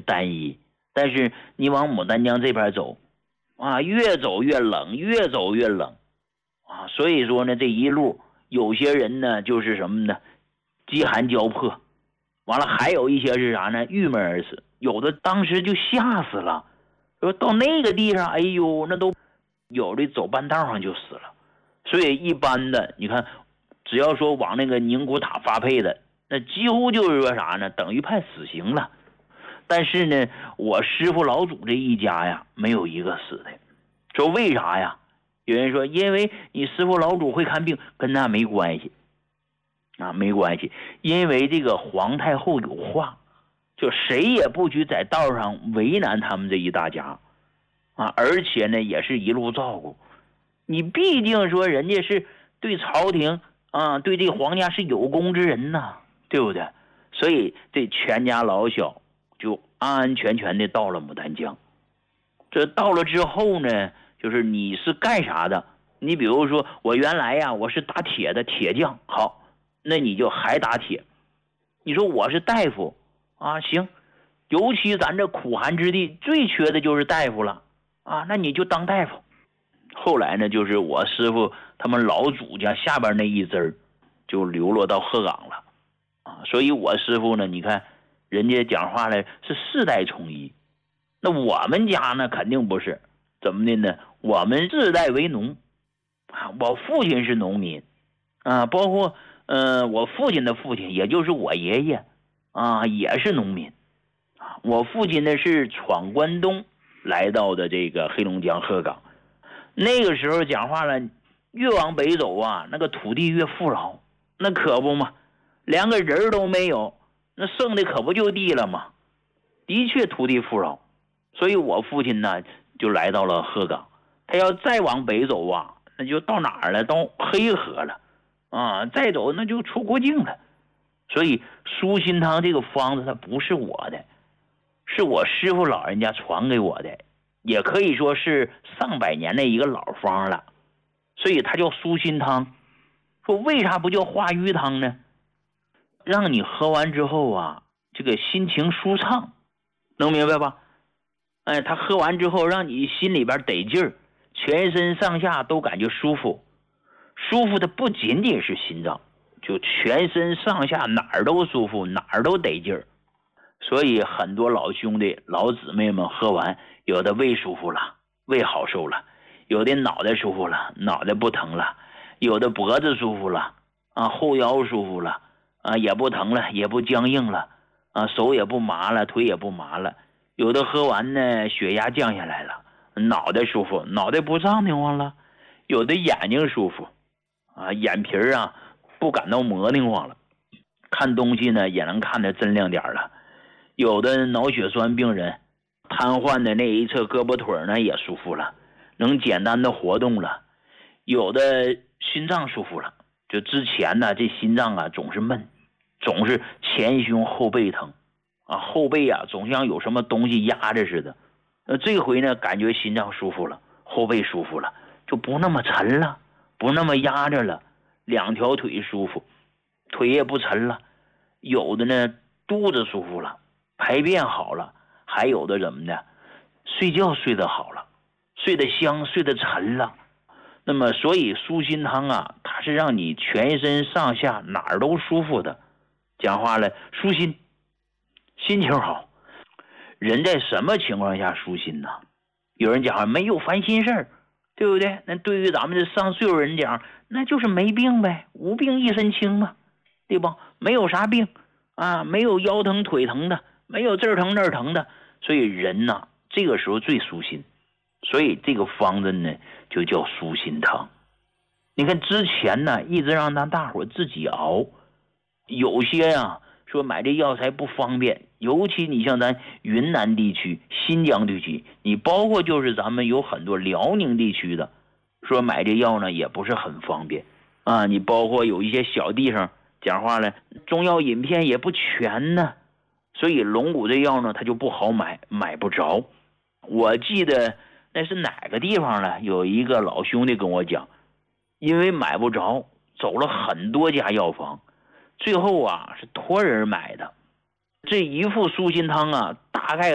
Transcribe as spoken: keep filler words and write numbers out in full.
单一，但是你往牡丹江这边走啊，越走越冷，越走越冷啊。所以说呢，这一路有些人呢就是什么呢，饥寒交迫，完了还有一些是啥呢，郁闷而死，有的当时就吓死了，说到那个地上，哎呦，那都有的走半道上就死了。所以一般的你看，只要说往那个宁古塔发配的，那几乎就是说啥呢，等于判死刑了。但是呢，我师傅老祖这一家呀，没有一个死的。说为啥呀？有人说，因为你师傅老祖会看病，跟那没关系啊，没关系。因为这个皇太后有话，就谁也不许在道上为难他们这一大家啊，而且呢，也是一路照顾。你毕竟说人家是对朝廷啊，对这个皇家是有功之人呐，对不对？所以这全家老小就安安全全的到了牡丹江。这到了之后呢，就是你是干啥的？你比如说我原来呀，我是打铁的铁匠，好，那你就还打铁。你说我是大夫啊，行，尤其咱这苦寒之地最缺的就是大夫了啊，那你就当大夫。后来呢，就是我师傅他们老祖家下边那一支儿就流落到鹤岗了啊，所以我师傅呢，你看人家讲话呢是世代从医，那我们家呢肯定不是，怎么的呢？我们世代为农啊，我父亲是农民啊，包括呃我父亲的父亲，也就是我爷爷啊，也是农民啊。我父亲呢是闯关东来到的这个黑龙江鹤岗。那个时候讲话了，越往北走啊，那个土地越富饶，那可不嘛，连个人都没有，那剩的可不就地了吗？的确土地富饶，所以我父亲呢就来到了鹤岗。他要再往北走啊，那就到哪儿了？到黑河了啊，再走那就出国境了。所以舒心汤这个方子它不是我的，是我师傅老人家传给我的，也可以说是上百年的一个老方了，所以它叫舒心汤。说为啥不叫化瘀汤呢？让你喝完之后啊，这个心情舒畅，能明白吧？哎，他喝完之后让你心里边得劲儿，全身上下都感觉舒服。舒服的不仅仅是心脏，就全身上下哪儿都舒服，哪儿都得劲儿。所以很多老兄弟老姊妹们喝完，有的胃舒服了，胃好受了，有的脑袋舒服了，脑袋不疼了，有的脖子舒服了啊，后腰舒服了啊，也不疼了，也不僵硬了啊，手也不麻了，腿也不麻了。有的喝完呢，血压降下来了，脑袋舒服，脑袋不胀得慌了。有的眼睛舒服啊，眼皮啊不感到磨得慌了，看东西呢也能看得真亮点了。有的脑血栓病人瘫痪的那一侧胳膊腿呢也舒服了，能简单的活动了。有的心脏舒服了，就之前呢这心脏啊总是闷，总是前胸后背疼啊，后背啊总像有什么东西压着似的。呃，这回呢感觉心脏舒服了，后背舒服了，就不那么沉了，不那么压着了，两条腿舒服，腿也不沉了。有的呢肚子舒服了，排便好了，还有的怎么的，睡觉睡得好了，睡得香，睡得沉了。那么所以舒心汤啊，它是让你全身上下哪儿都舒服的。讲话了，舒心，心情好。人在什么情况下舒心呢？有人讲没有烦心事儿，对不对？那对于咱们这上岁数人讲，那就是没病呗，无病一身轻嘛，对吧？没有啥病啊，没有腰疼腿疼的，没有这儿疼那儿疼的，所以人呐，这个时候最舒心。所以这个方子呢就叫舒心汤。你看之前呢一直让咱大伙自己熬，有些啊说买这药材不方便，尤其你像咱云南地区、新疆地区，你包括就是咱们有很多辽宁地区的，说买这药呢也不是很方便啊。你包括有一些小地方讲话了，中药饮片也不全呢，所以龙骨这药呢它就不好买，买不着。我记得那是哪个地方呢？有一个老兄弟跟我讲，因为买不着，走了很多家药房，最后啊是托人买的。这一副舒心汤啊，大概